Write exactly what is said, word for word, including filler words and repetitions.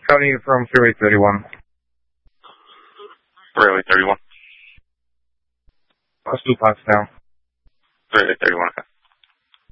calling you from Freeway thirty-one. Freeway thirty-one. What's two parts now? Freeway thirty-one, okay.